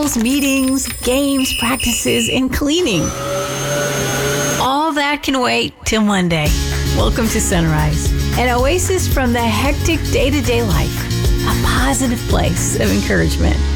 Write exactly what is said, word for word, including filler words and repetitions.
emails, meetings, games, practices, and cleaning. All that can wait till Monday. Welcome to Sunrise, an oasis from the hectic day-to-day life, a positive place of encouragement.